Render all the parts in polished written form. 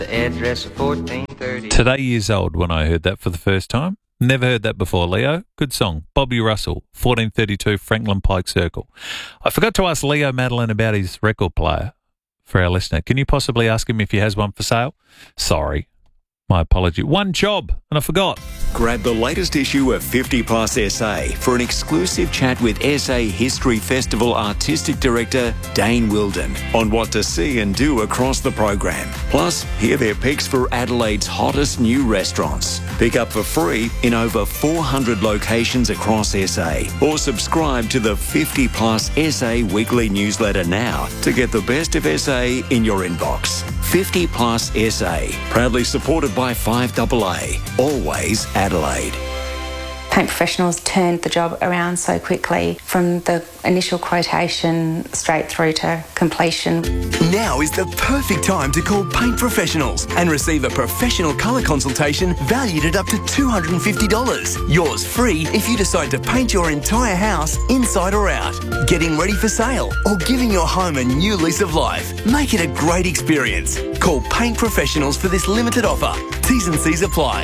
The address of 1430. Today years old when I heard that for the first time. Never heard that before, Leo. Good song. Bobby Russell, 1432 Franklin Pike Circle. I forgot to ask Leo Madeline about his record player for our listener. Can you possibly ask him if he has one for sale? Sorry. My apology. One job, and I forgot. Grab the latest issue of 50 Plus SA for an exclusive chat with SA History Festival Artistic Director Dane Wilden on what to see and do across the program. Plus, hear their picks for Adelaide's hottest new restaurants. Pick up for free in over 400 locations across SA or subscribe to the 50 Plus SA weekly newsletter now to get the best of SA in your inbox. 50 Plus SA, proudly supported by 5AA, always Adelaide. Paint Professionals turned the job around so quickly from the initial quotation straight through to completion. Now is the perfect time to call Paint Professionals and receive a professional colour consultation valued at up to $250. Yours free if you decide to paint your entire house inside or out, getting ready for sale or giving your home a new lease of life. Make it a great experience. Call Paint Professionals for this limited offer. T's and C's apply.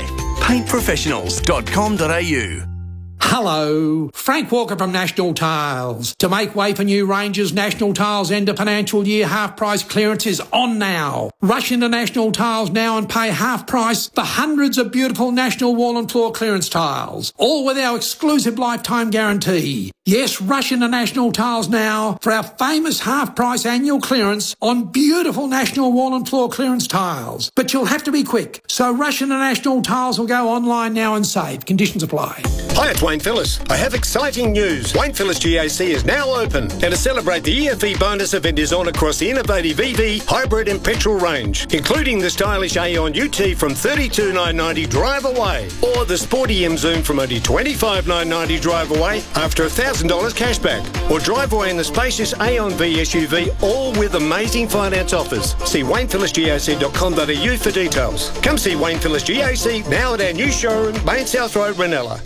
paintprofessionals.com.au. Hello, Frank Walker from National Tiles. To make way for new ranges, National Tiles end of financial year half price clearance is on now. Rush into National Tiles now and pay half price for hundreds of beautiful National wall and floor clearance tiles, all with our exclusive lifetime guarantee. Yes, rush into National Tiles now for our famous half price annual clearance on beautiful National wall and floor clearance tiles. But you'll have to be quick, so rush into National Tiles or go online now and save. Conditions apply. Hi, it's Wayne Phillis. I have exciting news. Wayne Phillis GAC is now open, and to celebrate, the EFE bonus event is on across the innovative EV, hybrid and petrol range, including the stylish Aeon UT from $32,990 drive away, or the sporty M Zoom from only $25,990 drive away after $1,000 cashback, or drive away in the spacious Aeon V SUV, all with amazing finance offers. See WaynePhillisGAC.com.au for details. Come see Wayne Phillis GAC now at our new showroom, Main South Road, Ranella.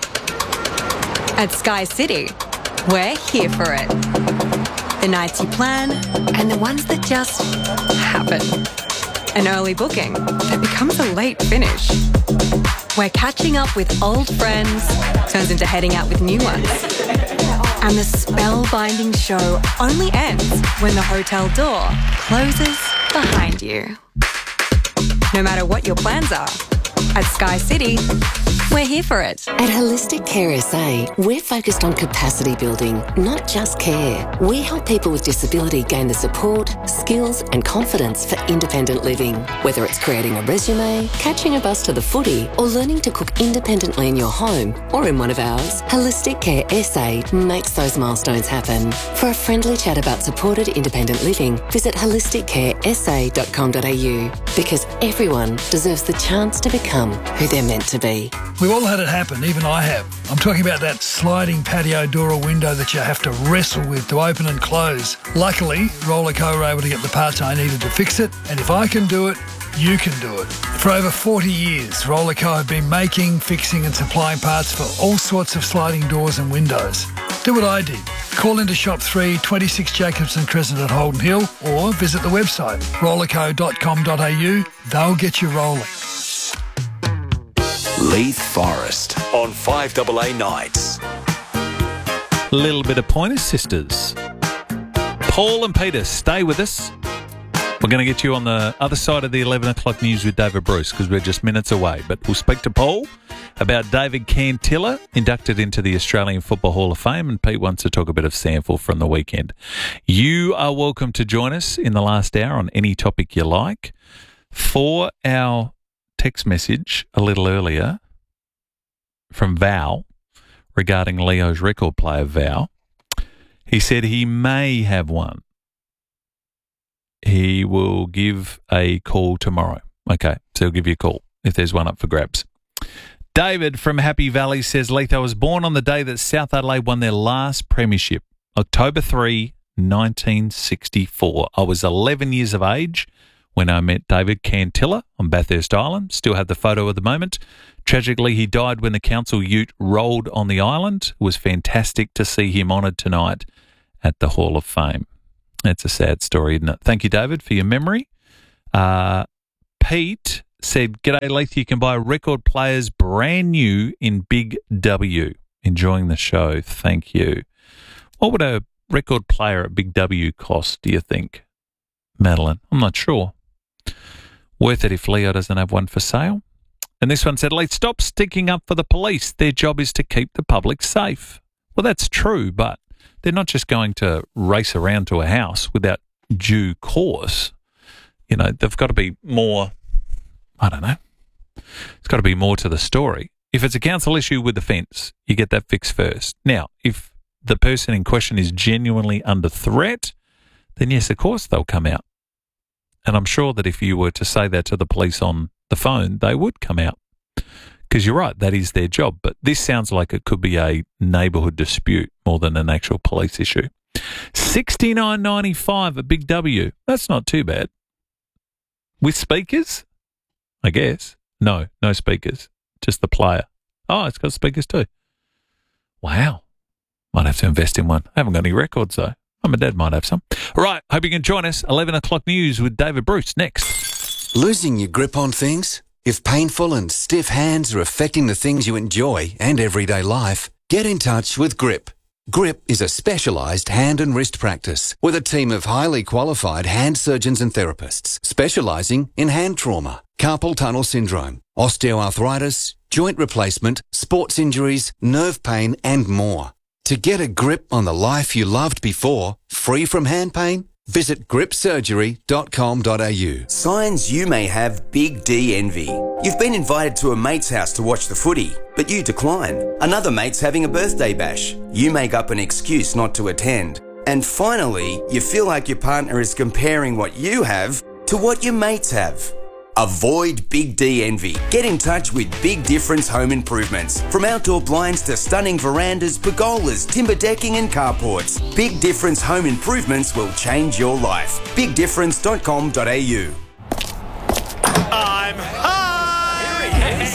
At Sky City, we're here for it. The nights you plan and the ones that just happen. An early booking that becomes a late finish. Where catching up with old friends turns into heading out with new ones. And the spellbinding show only ends when the hotel door closes behind you. No matter what your plans are, at Sky City, we're here for it. At Holistic Care SA, we're focused on capacity building, not just care. We help people with disability gain the support, skills and confidence for independent living. Whether it's creating a resume, catching a bus to the footy, or learning to cook independently in your home or in one of ours, Holistic Care SA makes those milestones happen. For a friendly chat about supported independent living, visit holisticcaresa.com.au, because everyone deserves the chance to become who they're meant to be. We've all had it happen, even I have. I'm talking about that sliding patio door or window that you have to wrestle with to open and close. Luckily, Rollerco were able to get the parts I needed to fix it, and if I can do it, you can do it. For over 40 years, Rollerco have been making, fixing and supplying parts for all sorts of sliding doors and windows. Do what I did. Call into Shop 3, 26 Jacobson Crescent at Holden Hill, or visit the website, rollerco.com.au. They'll get you rolling. Leith Forest on 5AA Nights. Little bit of Pointer Sisters. Paul and Peter, stay with us. We're going to get you on the other side of the 11 o'clock news with David Bruce, because we're just minutes away. But we'll speak to Paul about David Cantilla, inducted into the Australian Football Hall of Fame, and Pete wants to talk a bit of SANFL from the weekend. You are welcome to join us in the last hour on any topic you like. For our text message a little earlier from Val regarding Leo's record player, Val, he said he may have one. He will give a call tomorrow. Okay, so he'll give you a call if there's one up for grabs. David from Happy Valley says, Leith, I was born on the day that South Adelaide won their last premiership, October 3, 1964. I was 11 years of age when I met David Cantilla on Bathurst Island. Still have the photo of the moment. Tragically, he died when the council ute rolled on the island. It was fantastic to see him honoured tonight at the Hall of Fame. That's a sad story, isn't it? Thank you, David, for your memory. Pete said, "G'day, Leith. You can buy record players brand new in Big W. Enjoying the show. Thank you." What would a record player at Big W cost, do you think, Madeline? I'm not sure. Worth it if Leo doesn't have one for sale. And this one said, "Leith, stop sticking up for the police. Their job is to keep the public safe." Well, that's true, but they're not just going to race around to a house without due course. You know, they've got to be more, I don't know. It's got to be more to the story. If it's a council issue with the fence, you get that fixed first. Now, if the person in question is genuinely under threat, then yes, of course they'll come out. And I'm sure that if you were to say that to the police on the phone, they would come out. Because you're right, that is their job. But this sounds like it could be a neighbourhood dispute more than an actual police issue. $69.95 at Big W. That's not too bad. With speakers? I guess. No speakers. Just the player. Oh, it's got speakers too. Wow. Might have to invest in one. I haven't got any records though. My dad might have some. All right, hope you can join us. 11 o'clock news with David Bruce next. Losing your grip on things? If painful and stiff hands are affecting the things you enjoy and everyday life, get in touch with Grip. Grip is a specialised hand and wrist practice with a team of highly qualified hand surgeons and therapists specialising in hand trauma, carpal tunnel syndrome, osteoarthritis, joint replacement, sports injuries, nerve pain and more. To get a grip on the life you loved before, free from hand pain, visit gripsurgery.com.au. Signs you may have Big D envy. You've been invited to a mate's house to watch the footy, but you decline. Another mate's having a birthday bash. You make up an excuse not to attend. And finally, you feel like your partner is comparing what you have to what your mates have. Avoid Big D envy. Get in touch with Big Difference Home Improvements. From outdoor blinds to stunning verandas, pergolas, timber decking and carports, Big Difference Home Improvements will change your life. BigDifference.com.au. I'm home!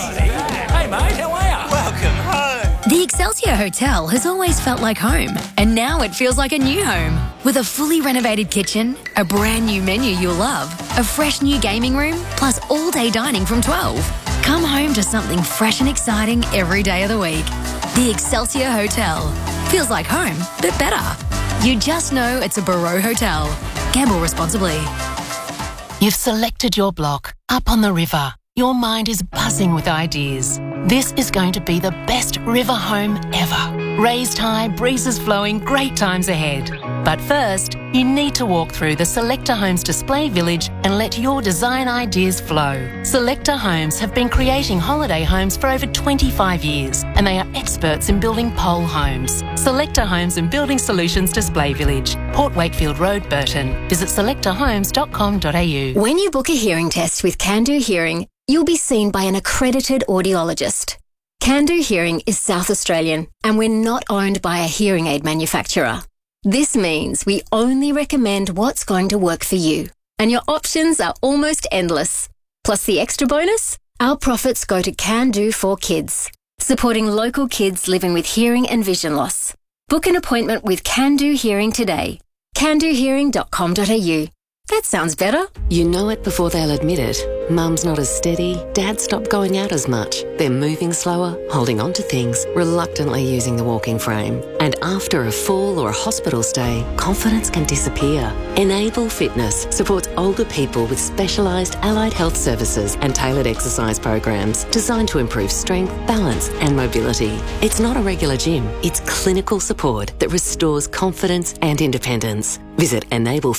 Hey mate, how are you? Welcome home. The Excelsior Hotel has always felt like home, and now it feels like a new home. With a fully renovated kitchen, a brand new menu you'll love, a fresh new gaming room, plus all-day dining from 12. Come home to something fresh and exciting every day of the week. The Excelsior Hotel. Feels like home, but better. You just know it's a Barreau Hotel. Gamble responsibly. You've selected your block up on the river. Your mind is buzzing with ideas. This is going to be the best river home ever. Raised high, breezes flowing, great times ahead. But first, you need to walk through the Selector Homes display village and let your design ideas flow. Selector Homes have been creating holiday homes for over 25 years, and they are experts in building pole homes. Selector Homes and Building Solutions Display Village, Port Wakefield Road, Burton. Visit selectorhomes.com.au. When you book a hearing test with Can-Do Hearing, you'll be seen by an accredited audiologist. Can-Do Hearing is South Australian, and we're not owned by a hearing aid manufacturer. This means we only recommend what's going to work for you, and your options are almost endless. Plus the extra bonus, our profits go to Can-Do for Kids, supporting local kids living with hearing and vision loss. Book an appointment with Can-Do Hearing today. candohearing.com.au. That sounds better. You know it before they'll admit it. Mum's not as steady, Dad's stopped going out as much. They're moving slower, holding on to things, reluctantly using the walking frame. And after a fall or a hospital stay, confidence can disappear. Enable Fitness supports older people with specialised allied health services and tailored exercise programs designed to improve strength, balance and mobility. It's not a regular gym, it's clinical support that restores confidence and independence. Visit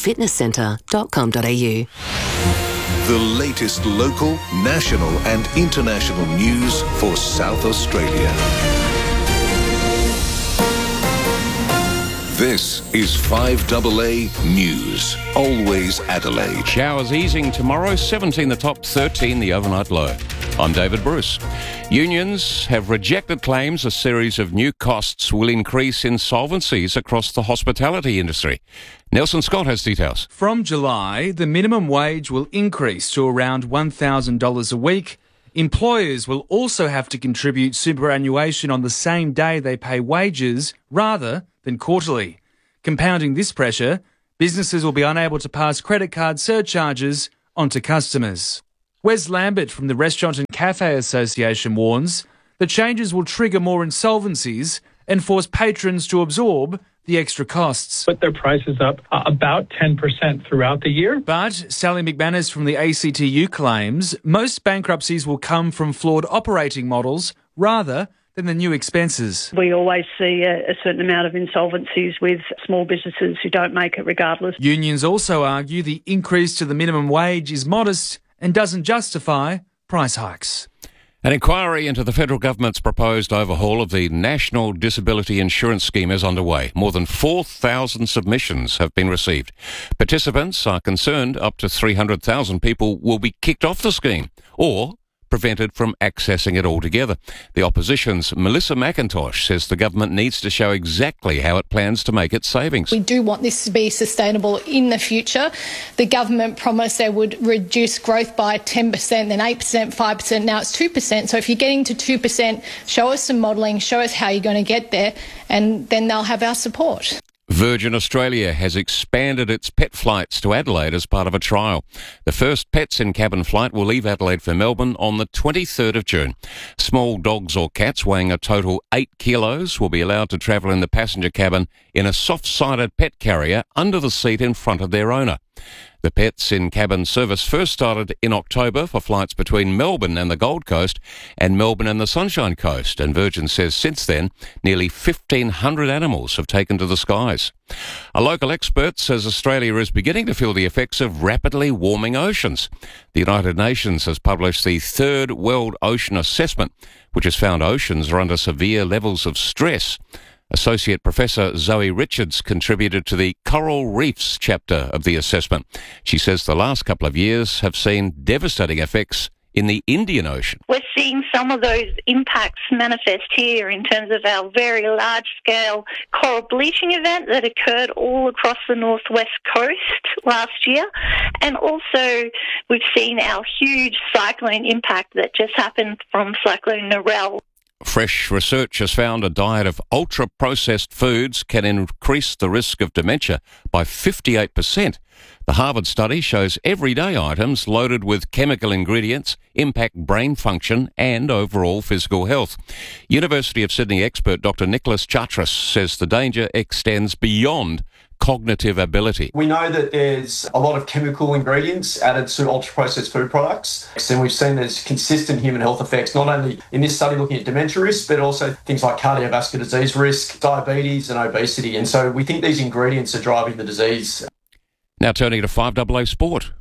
enablefitnesscentre.com.au. The latest local, national and international news for South Australia. This is 5AA News. Always Adelaide. Showers easing tomorrow, 17 the top, 13 the overnight low. I'm David Bruce. Unions have rejected claims a series of new costs will increase insolvencies across the hospitality industry. Nelson Scott has details. From July, the minimum wage will increase to around $1,000 a week. Employers will also have to contribute superannuation on the same day they pay wages rather than quarterly. Compounding this pressure, businesses will be unable to pass credit card surcharges onto customers. Wes Lambert from the Restaurant and Cafe Association warns the changes will trigger more insolvencies and force patrons to absorb the extra costs. Put their prices up about 10% throughout the year. But Sally McManus from the ACTU claims most bankruptcies will come from flawed operating models rather than the new expenses. We always see a certain amount of insolvencies with small businesses who don't make it regardless. Unions also argue the increase to the minimum wage is modest and doesn't justify price hikes. An inquiry into the federal government's proposed overhaul of the National Disability Insurance Scheme is underway. More than 4,000 submissions have been received. Participants are concerned up to 300,000 people will be kicked off the scheme or prevented from accessing it altogether. The opposition's Melissa McIntosh says the government needs to show exactly how it plans to make its savings. We do want this to be sustainable in the future. The government promised they would reduce growth by 10%, then 8%, 5%, now it's 2%. So if you're getting to 2%, show us some modelling, show us how you're going to get there, and then they'll have our support. Virgin Australia has expanded its pet flights to Adelaide as part of a trial. The first pets in cabin flight will leave Adelaide for Melbourne on the 23rd of June. Small dogs or cats weighing a total 8 kilos will be allowed to travel in the passenger cabin in a soft-sided pet carrier under the seat in front of their owner. The Pets in Cabin service first started in October for flights between Melbourne and the Gold Coast and Melbourne and the Sunshine Coast, and Virgin says since then nearly 1,500 animals have taken to the skies. A local expert says Australia is beginning to feel the effects of rapidly warming oceans. The United Nations has published the third World Ocean Assessment, which has found oceans are under severe levels of stress. Associate Professor Zoe Richards contributed to the Coral Reefs chapter of the assessment. She says the last couple of years have seen devastating effects in the Indian Ocean. We're seeing some of those impacts manifest here in terms of our very large-scale coral bleaching event that occurred all across the northwest coast last year. And also we've seen our huge cyclone impact that just happened from Cyclone Narelle. Fresh research has found a diet of ultra-processed foods can increase the risk of dementia by 58%. The Harvard study shows everyday items loaded with chemical ingredients impact brain function and overall physical health. University of Sydney expert Dr. Nicholas Chartras says the danger extends beyond cognitive ability. We know that there's a lot of chemical ingredients added to ultra-processed food products, and we've seen there's consistent human health effects, not only in this study looking at dementia risk, but also things like cardiovascular disease risk, diabetes and obesity. And so we think these ingredients are driving the disease. Now turning to 5AA Sport.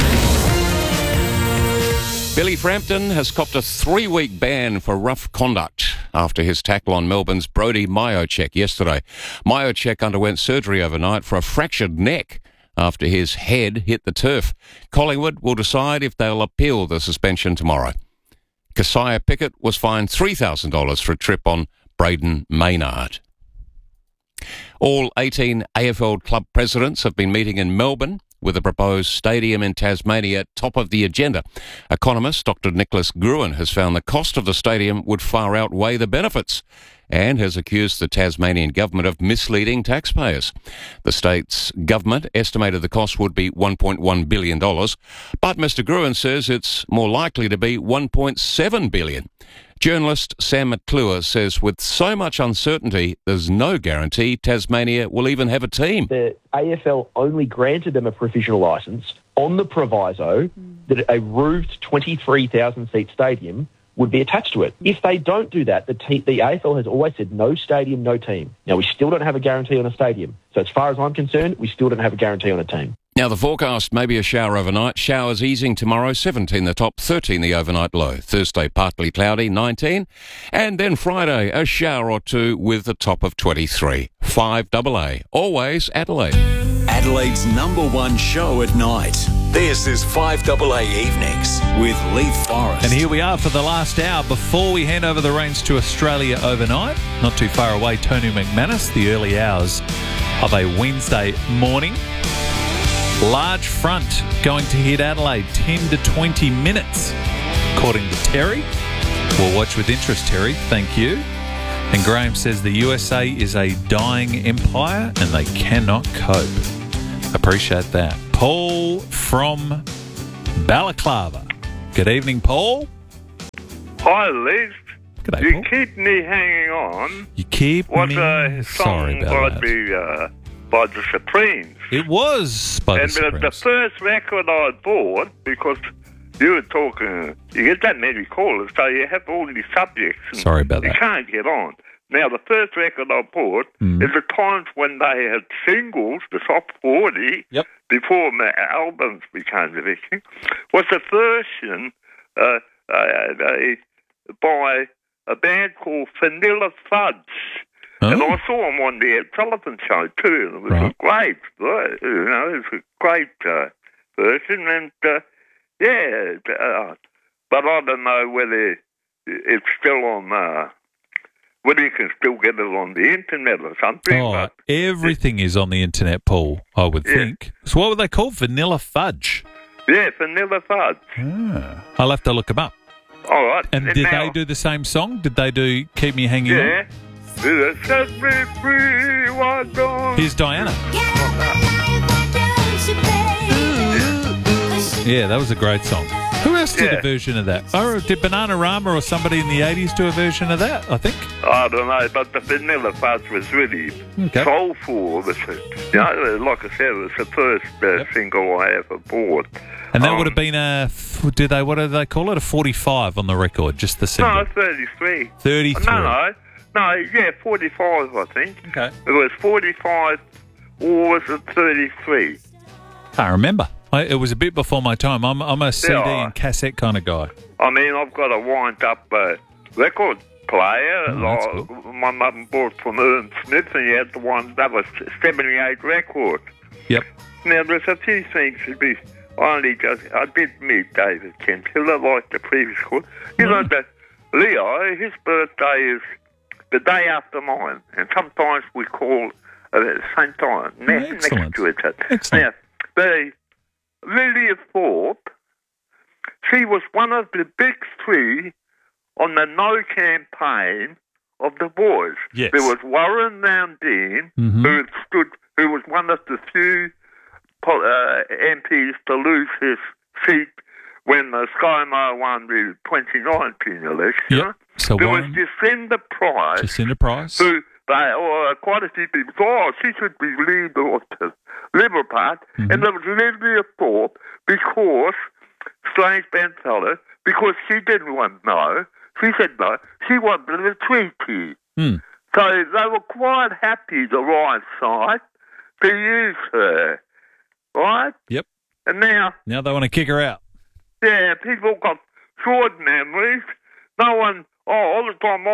Billy Frampton has copped a 3-week ban for rough conduct after his tackle on Melbourne's Brodie Mihocek yesterday. Mihocek underwent surgery overnight for a fractured neck after his head hit the turf. Collingwood will decide if they'll appeal the suspension tomorrow. Keziah Pickett was fined $3,000 for a trip on Braden Maynard. All 18 AFL club presidents have been meeting in Melbourne with a proposed stadium in Tasmania top of the agenda. Economist Dr. Nicholas Gruen has found the cost of the stadium would far outweigh the benefits and has accused the Tasmanian government of misleading taxpayers. The state's government estimated the cost would be $1.1 billion, but Mr. Gruen says it's more likely to be $1.7 billion. Journalist Sam McClure says with so much uncertainty, there's no guarantee Tasmania will even have a team. The AFL only granted them a provisional licence on the proviso that a roofed 23,000-seat stadium would be attached to it. If they don't do that, the AFL has always said no stadium, no team. Now, we still don't have a guarantee on a stadium. So as far as I'm concerned, we still don't have a guarantee on a team. Now, the forecast, maybe a shower overnight. Showers easing tomorrow, 17 the top, 13 the overnight low. Thursday, partly cloudy, 19. And then Friday, a shower or two with the top of 23. 5AA, always Adelaide. Adelaide's #1 show at night. This is 5AA Evenings with Leith Forrest. And here we are for the last hour before we hand over the reins to Australia overnight. Not too far away, Tony McManus, the early hours of a Wednesday morning. Large front going to hit Adelaide 10 to 20 minutes, according to Terry. We'll watch with interest, Terry. Thank you. And Graham says the USA is a dying empire and they cannot cope. Appreciate that. Paul from Balaclava Good evening, Paul. Hi, Liz. G'day, you Paul. keep me hanging on. You keep What me... a Sorry song about by the Supremes. It was by the And Supremes. the first record I bought, because you were talking, you get that many callers, so you have all these subjects. And Sorry about you that. can't get on. Now, the first record I bought is the times when they had singles, the top 40, before my albums became a thing, was a version by a band called Vanilla Fudge. And I saw them on their television show too, and it was a great, it's a great version, and but I don't know whether it's still on, whether you can still get it on the internet or something. Oh, everything is on the internet, Paul, I would think. So what were they called? Vanilla Fudge? Yeah, Vanilla Fudge. I'll have to look them up. All right. And did they do the same song? Did they do Keep Me Hanging On? Yeah. Set me free, why don't... Here's Diana. Yeah, that was a great song. Who else did a version of that? Oh, did Bananarama or somebody in the 80s do a version of that, I think? I don't know, but the Vanilla Fudge was really soulful. Like I said, it was the first single I ever bought. And that would have been what do they call it? A 45 on the record, just the single. No, 33. 33. No, 45, I think. Okay. It was 45 or was it 33? I remember. It was a bit before my time. I'm a CD and cassette kind of guy. I mean, I've got a wind-up record player. Cool. My mum bought from Ern Smith, and you had the one that was 78 records. Yep. Now, there's a few things to be... I did meet David Kentiller like the previous one. You know that Leo, his birthday is the day after mine, and sometimes we call at the same time, next to each other. Excellent. Now, Lilia Thorpe, she was one of the big three on the No campaign of the Boys. Yes. There was Warren Roundine, who was one of the few MPs to lose his seat when ScoMo won the 2019 election. Yep. So there Warren, was Jacinda Price. Who quite a few people thought, she should be leader of the Liberal Party. And there was Lilia Thorpe, because, strange bedfellow, because she didn't want no. She said no. She wanted a treaty. So they were quite happy, the right side, to use her. Right? Yep. And now they want to kick her out. Yeah, people got short memories. No one, all the time,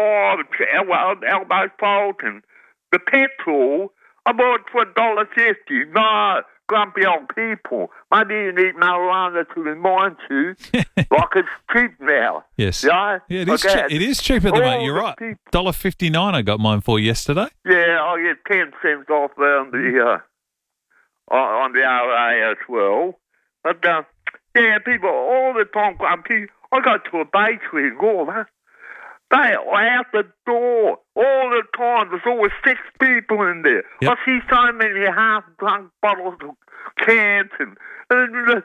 elbow fault and the petrol. I bought for $1.50. No, grumpy old people. Maybe you need marijuana to remind you, like it's cheap now. Yes. Yeah, it is cheaper at the moment. You're right. $1.59 I got mine for yesterday. Yeah, I get 10 cents off there on the RA as well. But, people all the time grumpy. I go to a bakery and all that. They are out the door all the time. There's always 6 people in there. Yep. I see so many half-drunk bottles of cans and the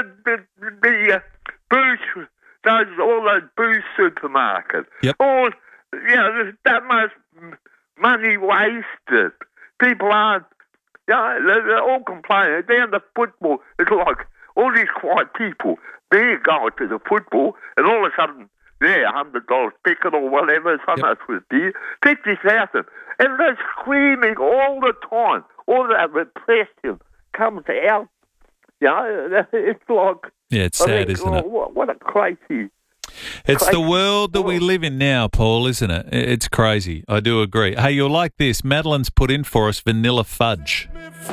booze, all those booze supermarkets. Yep. There's that much money wasted. People aren't, they're all complaining. Down the football, it's like all these quiet people, they're going to the football, and all of a sudden, $100 ticket or whatever, so much with beer, 50,000. And they're screaming all the time. All that repression comes out. It's like... Yeah, it's sad, isn't it? What a crazy... It's the world that we live in now, Paul, isn't it? It's crazy. I do agree. Hey, you'll like this. Madeline's put in for us Vanilla Fudge.